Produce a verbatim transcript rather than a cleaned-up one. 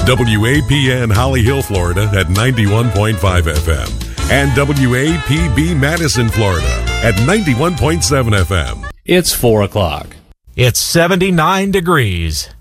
W A P N Holly Hill, Florida at ninety-one point five F M and W A P B Madison, Florida at ninety-one point seven F M. It's four o'clock. It's seventy-nine degrees.